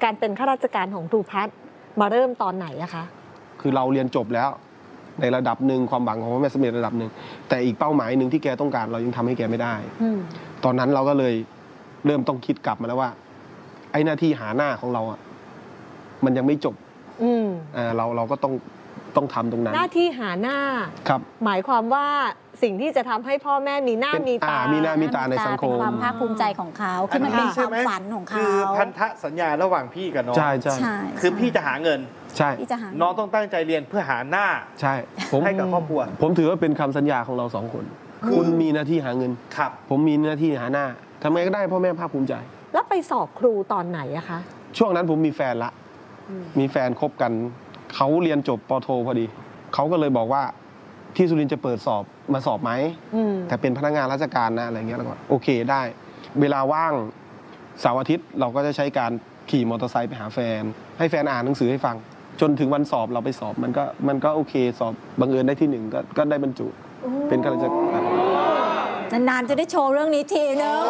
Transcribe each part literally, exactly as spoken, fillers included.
การเป็นข้าราชการของครูพัฒน์มาเริ่มตอนไหนอะคะคือเราเรียนจบแล้วในระดับหนึ่งความหวังของพ่อแม่สำเร็จระดับหนึ่งแต่อีกเป้าหมายหนึ่งที่แกต้องการเรายังทำให้แกไม่ได้ตอนนั้นเราก็เลยเริ่มต้องคิดกลับมาแล้วว่าไอ้หน้าที่หาหน้าของเราอ่ะมันยังไม่จบอ่าเราเราก็ต้องต้องทำตรงนั้นหน้าที่หาหน้าครับหมายความว่าสิ่งที่จะทำให้พ่อแม่มีหน้ามีตามีหน้ามีตาในสังคมเป็นความภาคภูมิใจของเขาคือมันเป็นความฝันของเขาคือพันธสัญญาระหว่างพี่กับน้องใช่ใช่คือพี่จะหาเงินใช่น้องต้องตั้งใจเรียนเพื่อหาหน้าใช่ผมให้กับครอบครัวผมถือว่าเป็นคำสัญญาของเราสองคนคุณมีหน้าที่หาเงินครับผมมีหน้าที่หาหน้าทำไงก็ได้พ่อแม่ภาคภูมิใจแล้วไปสอบครูตอนไหนอะคะช่วงนั้นผมมีแฟนละมีแฟนคบกันเขาเรียนจบปโทพอดีเขาก็เลยบอกว่าที่สุรินทร์จะเปิดสอบมาสอบไหมแต่เป็นพนักงานราชการนะอะไรเงี้ยแล้วก็โอเคได้เวลาว่างเสาร์อาทิตย์เราก็จะใช้การขี่มอเตอร์ไซค์ไปหาแฟนให้แฟนอ่านหนังสือให้ฟังจนถึงวันสอบเราไปสอบมันก็มันก็โอเคสอบบังเอิญได้ที่หนึ่งก็ก็ได้บรรจุเป็นข้าราชการนานๆจะได้โชว์เรื่องนี้ทีนึง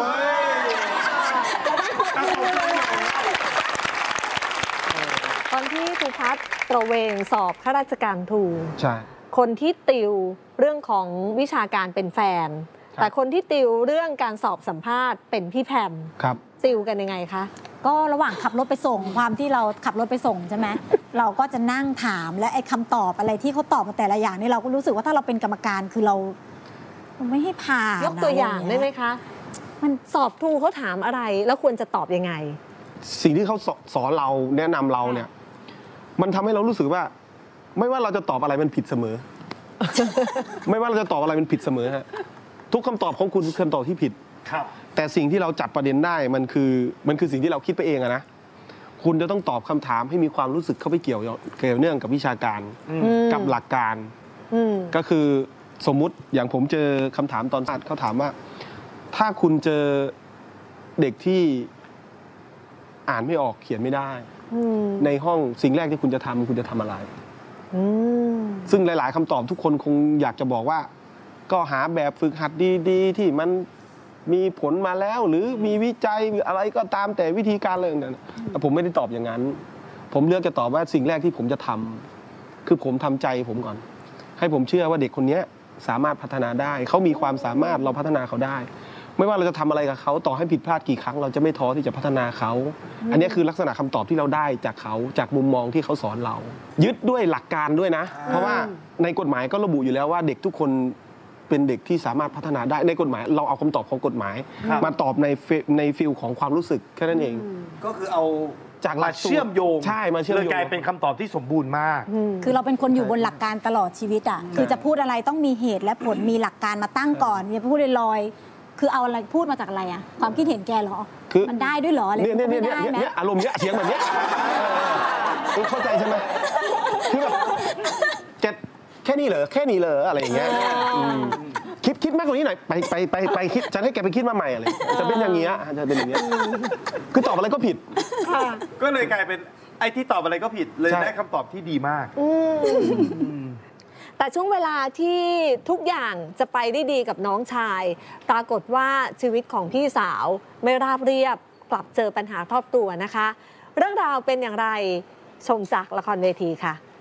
ตอนที่ครูพัฒน์ตระเวนสอบข้าราชการครูใช่คนที่ติวเรื่องของวิชาการเป็นแฟนแต่คนที่ติวเรื่องการสอบสัมภาษณ์เป็นพี่แพมครับติวกันยังไงคะก็ระหว่างขับรถไปส่งความที่เราขับรถไปส่งใช่ไหม เราก็จะนั่งถามและไอ้คำตอบอะไรที่เขาตอบมาแต่ละอย่างนี่เราก็รู้สึกว่าถ้าเราเป็นกรรมการคือเราไม่ให้ผ่านยกตัวอย่างได้ไหมคะมันสอบครูเขาถามอะไรแล้วควรจะตอบยังไงสิ่งที่เขาสอนเราแนะนำเราเนี่ยมันทำให้เรารู้สึกว่าไม่ว่าเราจะตอบอะไรมันผิดเสมอ ไม่ว่าเราจะตอบอะไรมันผิดเสมอฮะทุกคำตอบของคุณคือคำตอบที่ผิดครับแต่สิ่งที่เราจับประเด็นได้มันคือมันคือสิ่งที่เราคิดไปเองอะนะคุณจะต้องตอบคำถามให้มีความรู้สึกเข้าไปเกี่ยวเกี่ยวเนื่องกับวิชาการกับหลักการก็คือสมมุติอย่างผมเจอคำถามตอนสัตว์เขาถามว่าถ้าคุณเจอเด็กที่อ่านไม่ออกเขียนไม่ได้ในห้องสิ่งแรกที่คุณจะทำคุณจะทำอะไรซึ่งหลายๆคำตอบทุกคนคงอยากจะบอกว่าก็หาแบบฝึกหัดดีๆที่มันมีผลมาแล้วหรือมีวิจัยอะไรก็ตามแต่วิธีการเลยนั้นแต่ผมไม่ได้ตอบอย่างนั้นผมเลือกจะตอบว่าสิ่งแรกที่ผมจะทำคือผมทำใจผมก่อนให้ผมเชื่อว่าเด็กคนนี้สามารถพัฒนาได้เขามีความสามารถเราพัฒนาเขาได้ไม่ว่าเราจะทำอะไรกับเขาต่อให้ผิดพลาดกี่ครั้งเราจะไม่ท้อที่จะพัฒนาเขาอันนี้คือลักษณะคำตอบที่เราได้จากเขาจากมุมมองที่เขาสอนเรายึดด้วยหลักการด้วยนะเพราะว่าในกฎหมายก็ระบุอยู่แล้วว่าเด็กทุกคนเป็นเด็กที่สามารถพัฒนาได้ในกฎหมายเราเอาคำตอบของกฎหมายมาตอบในในฟิลของความรู้สึกแค่นั้นเองก็คือเอาจากมาเชื่อมโยงใช่มาเชื่อมโยงเลยกลายเป็นคำตอบที่สมบูรณ์มากคือเราเป็นคนอยู่บนหลักการตลอดชีวิตอ่ะคือจะพูดอะไรต้องมีเหตุและผลมีหลักการมาตั้งก่อนอย่าพูดลอยๆคือเอาอะไรพูดมาจากอะไรอ่ะความคิดเห็นแกเหรอมันได้ด้วยเหรออะไรไม่ได้ไหมอารมณ์เนี้ยเสียงแบบเนี้ยเข้าใจใช่ไหมคือแบบแค่นี้เหรอแค่นี้เหรออะไรอย่างเงี้ยคิดคิดมากกว่านี้หน่อยไปไปไปไปคิดฉันให้แกไปคิดมาใหม่อะไรจะเป็นอย่างเงี้ยจะเป็นอย่างเงี้ยคือตอบอะไรก็ผิดก็เลยกลายเป็นไอ้ที่ตอบอะไรก็ผิดเลยได้คำตอบที่ดีมากแต่ช่วงเวลาที่ทุกอย่างจะไปได้ดีกับน้องชายปรากฏว่าชีวิตของพี่สาวไม่ราบเรียบกลับเจอปัญหาครอบครัวนะคะเรื่องราวเป็นอย่างไรชมจากละครเวทีค่ะ